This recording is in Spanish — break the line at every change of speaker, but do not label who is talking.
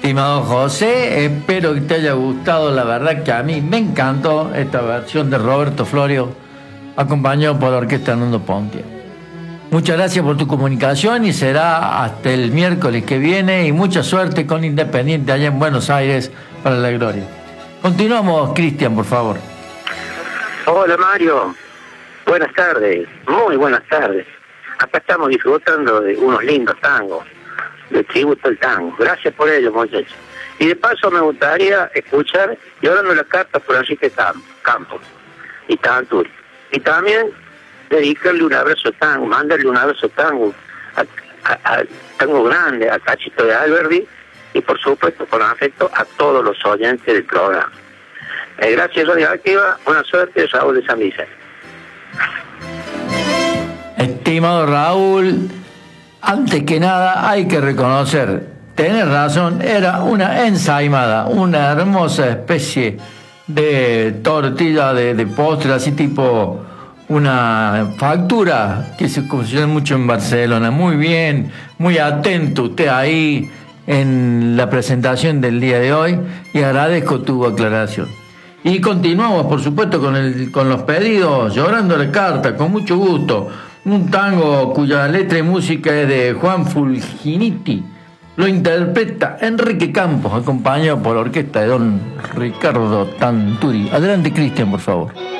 Estimado José, espero que te haya gustado. La verdad que a mí me encantó esta versión de Roberto Florio, acompañado por la Orquesta Hernando Pontier. Muchas gracias por tu comunicación y será hasta el miércoles que viene, y mucha suerte con Independiente allá en Buenos Aires para la gloria. Continuamos, Cristian, por favor.
Hola Mario, buenas tardes, muy buenas tardes. Acá estamos disfrutando de unos lindos tangos, de tributo al tango. Gracias por ello, muchachos. Y de paso me gustaría escuchar Llorando la carta por Enrique Campos y Tanturi. Y también dedicarle un abrazo tango, mandarle un abrazo tango a Tango Grande, a Cachito de Alberdi, y por supuesto con afecto a todos los oyentes del programa. Gracias, Radio Activa, buena suerte, Raúl de San Vicente.
Estimado Raúl, antes que nada hay que reconocer, tenés razón, era una ensaimada, una hermosa especie de tortilla de postre, así tipo una factura que se consume mucho en Barcelona. Muy bien, muy atento usted ahí en la presentación del día de hoy, y agradezco tu aclaración. Y continuamos, por supuesto, con los pedidos. Llorando la carta, con mucho gusto. Un tango cuya letra y música es de Juan Fulginiti. Lo interpreta Enrique Campos, acompañado por la orquesta de don Ricardo Tanturi. Adelante, Cristian, por favor.